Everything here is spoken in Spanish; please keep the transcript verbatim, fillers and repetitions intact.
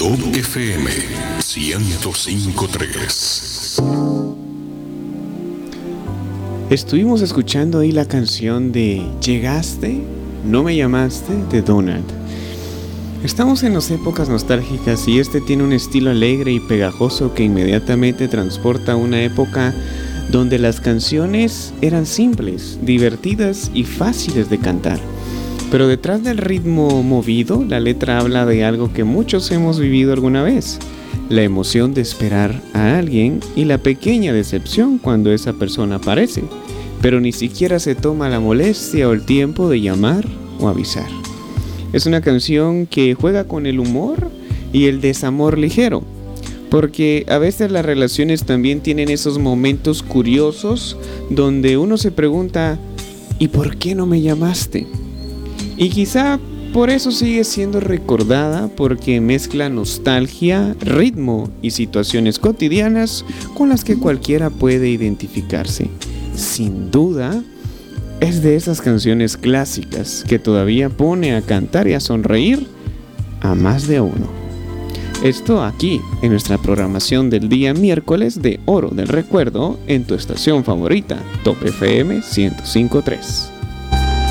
Top F M ciento cinco punto tres. Estuvimos escuchando ahí la canción de Llegaste, no me llamaste, de Donald. Estamos en las épocas nostálgicas y este tiene un estilo alegre y pegajoso que inmediatamente transporta a una época donde las canciones eran simples, divertidas y fáciles de cantar. Pero detrás del ritmo movido, la letra habla de algo que muchos hemos vivido alguna vez: la emoción de esperar a alguien y la pequeña decepción cuando esa persona aparece, pero ni siquiera se toma la molestia o el tiempo de llamar o avisar. Es una canción que juega con el humor y el desamor ligero, porque a veces las relaciones también tienen esos momentos curiosos donde uno se pregunta: ¿y por qué no me llamaste? Y quizá por eso sigue siendo recordada, porque mezcla nostalgia, ritmo y situaciones cotidianas con las que cualquiera puede identificarse. Sin duda, es de esas canciones clásicas que todavía pone a cantar y a sonreír a más de uno. Esto aquí, en nuestra programación del día miércoles de Oro del Recuerdo, en tu estación favorita, Top F M ciento cinco punto tres.